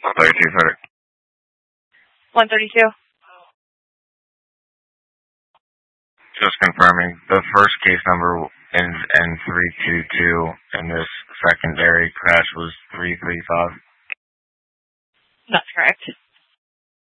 132, Frederick. 132. Just confirming, the first case number ends in 322, and this secondary crash was 335. That's correct.